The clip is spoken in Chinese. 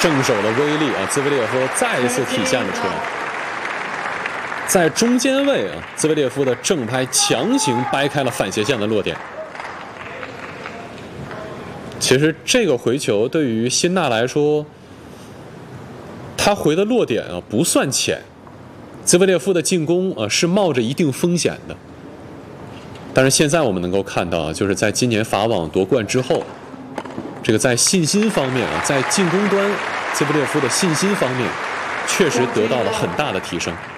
正手的威力啊，兹维列夫再一次体现了出来。在中间位啊，兹维列夫的正拍强行掰开了反斜线的落点。其实这个回球对于辛纳来说，他回的落点啊不算浅，兹维列夫的进攻是冒着一定风险的。但是现在我们能够看到啊，就是在今年法网夺冠之后，这个在信心方面啊，在进攻端，兹维列夫的信心方面确实得到了很大的提升。